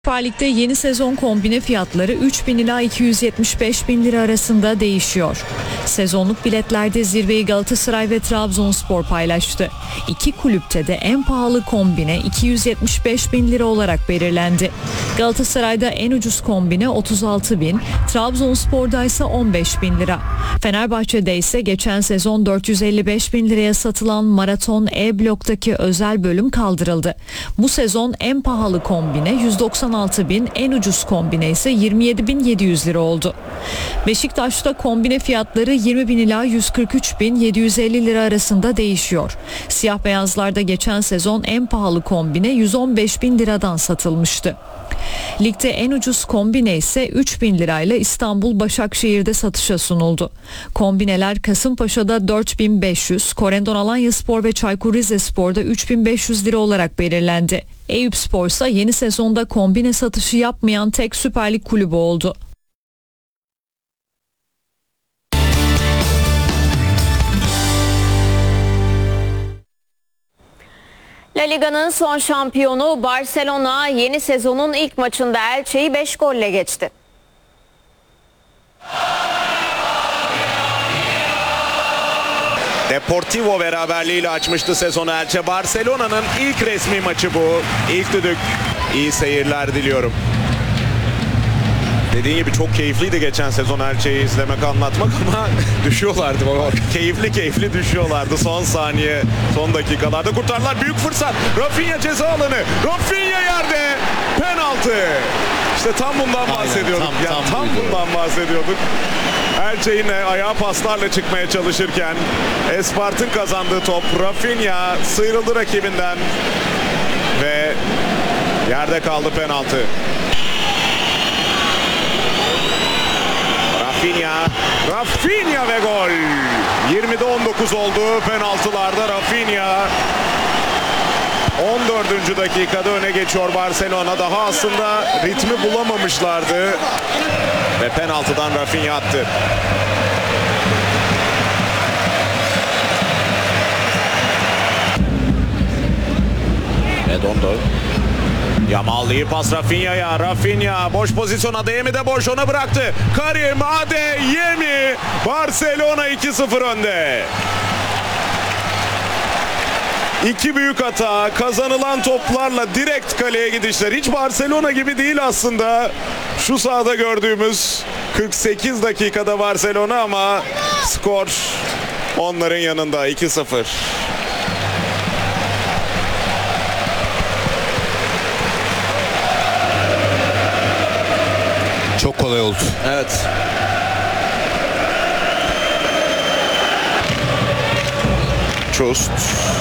Süper Lig'de yeni sezon kombine fiyatları 3.000 ila 275.000 lira arasında değişiyor. Sezonluk biletlerde zirveyi Galatasaray ve Trabzonspor paylaştı. İki kulüpte de en pahalı kombine 275.000 lira olarak belirlendi. Galatasaray'da en ucuz kombine 36.000, Trabzonspor'da ise 15.000 lira. Fenerbahçe'de ise geçen sezon 455.000 liraya satılan Maraton E bloktaki özel bölüm kaldırıldı. Bu sezon en pahalı kombine 196.000, en ucuz kombine ise 27.700 lira oldu. Beşiktaş'ta kombine fiyatları 20.000 ila 143.750 lira arasında değişiyor. Siyah beyazlarda geçen sezon en pahalı kombine 115.000 liradan satılmıştı. Ligde en ucuz kombine ise 3.000 lirayla İstanbul Başakşehir'de satışa sunuldu. Kombineler Kasımpaşa'da 4.500, Korendon Alanyaspor ve Çaykur Rizespor'da 3.500 lira olarak belirlendi. Eyüpspor ise yeni sezonda kombine satışı yapmayan tek Süper Lig kulübü oldu. La Liga'nın son şampiyonu Barcelona yeni sezonun ilk maçında Elche'yi 5 golle geçti. Deportivo beraberliğiyle açmıştı sezonu Elche. Barcelona'nın ilk resmi maçı bu. İlk düdük. İyi seyirler diliyorum. Dediğin gibi çok keyifliydi geçen sezon Elche'yi izlemek, anlatmak ama düşüyorlardı. Keyifli düşüyorlardı. Son saniye, son dakikalarda kurtardılar. Büyük fırsat. Rafinha ceza alanı. Rafinha yerde. Penaltı. İşte tam bundan bahsediyorduk. Tam bundan bahsediyorduk. Elche yine ayağa paslarla çıkmaya çalışırken Espart'ın kazandığı top. Rafinha sıyrıldı rakibinden ve yerde kaldı, penaltı. Rafinha ve gol. 20'de 19 oldu penaltılarda Rafinha. 14. dakikada öne geçiyor Barcelona. Daha aslında ritmi bulamamışlardı. Ve penaltıdan Rafinha attı. Redondo. Yamal iyi pas Rafinha'ya. Rafinha boş pozisyon, Adeyemi de boş, ona bıraktı. Karim Adeyemi. Barcelona 2-0 önde. İki büyük hata, kazanılan toplarla direkt kaleye gidişler. Hiç Barcelona gibi değil aslında. Şu sahada gördüğümüz 48 dakikada Barcelona ama skor onların yanında 2-0. Çok kolay oldu. Evet. Çust.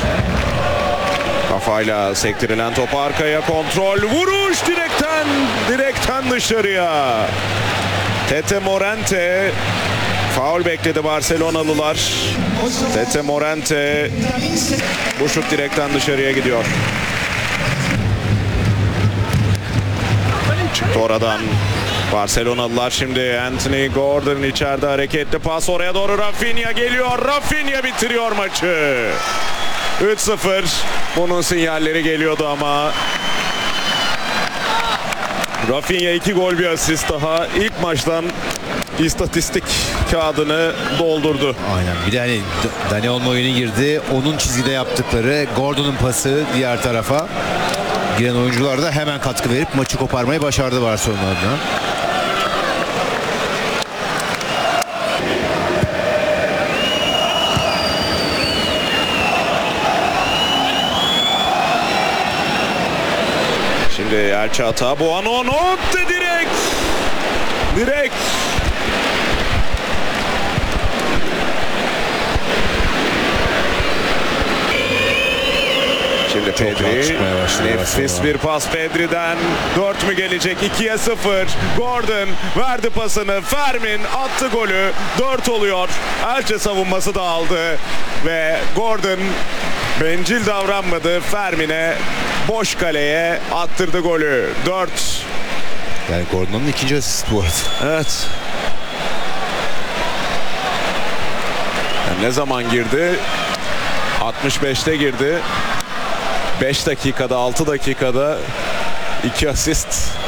Kafayla sektirilen top arkaya, kontrol, vuruş direkten dışarıya. Tete Morente faul bekledi Barcelonalılar. Tete Morente, bu şut direkten dışarıya gidiyor. Çıktı oradan Barcelonalılar. Şimdi Anthony Gordon içeride, hareketli pas oraya doğru, Rafinha geliyor. Rafinha bitiriyor maçı. 3-0. Bunun sinyalleri geliyordu ama Rafinha 2 gol bir asist daha. İlk maçtan istatistik kağıdını doldurdu. Aynen. Bir de hani Dani Olmo oyuna girdi. Onun çizgide yaptıkları, Gordon'un pası diğer tarafa. Giren oyuncular da hemen katkı verip maçı koparmayı başardı Barcelona adına. Şimdi Elche hata. Buonanotte direkt. Şimdi Pedri, nefis bir pas Pedri'den. 4 mü gelecek? 2'ye 0. Gordon verdi pasını. Fermin attı golü. 4 oluyor. Elche savunması da aldı. Ve Gordon bencil davranmadı. Fermin'e boş kaleye attırdı golü. 4. Yani Gordon'un ikinci asist bu arada. Evet. Yani ne zaman girdi? 65'te girdi. 5 dakikada, 6 dakikada 2 asist.